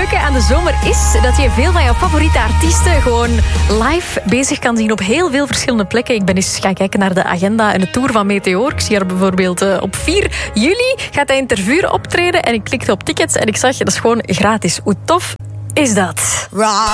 leuke aan de zomer is dat je veel van jouw favoriete artiesten gewoon live bezig kan zien op heel veel verschillende plekken. Ik ben eens gaan kijken naar de agenda en de tour van Meteor. Ik zie er bijvoorbeeld op 4 juli gaat hij in Tervuren optreden en ik klikte op tickets en ik zag, dat is gewoon gratis. Hoe tof is dat?